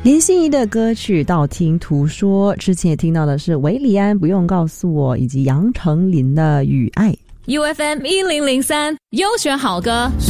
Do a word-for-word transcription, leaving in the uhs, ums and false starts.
林心怡的歌曲道听途说，之前也听到的是韦礼安不用告诉我，以及杨丞琳的雨爱。 U F M 一零零三优选好歌。